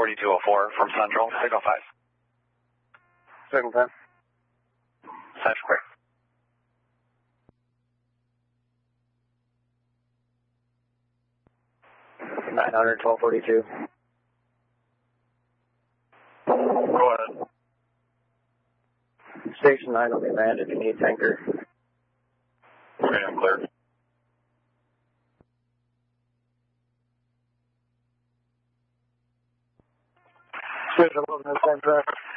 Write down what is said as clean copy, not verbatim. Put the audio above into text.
4204 from Central, signal 5. Signal 10. That's clear. Nine hundred 1242. Go ahead. Station 9 will be manned if you need tanker. Okay, I'm clear. Station 11 is 10 traffic.